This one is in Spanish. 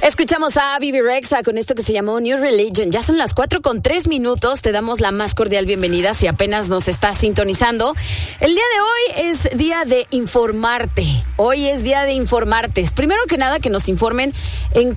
Escuchamos a Bebe Rexha con esto que se llamó New Religion. Ya son las 4:03. Te damos la más cordial bienvenida si apenas nos estás sintonizando. El día de hoy es día de informarte. Hoy es día de informarte. Primero que nada, que nos informen en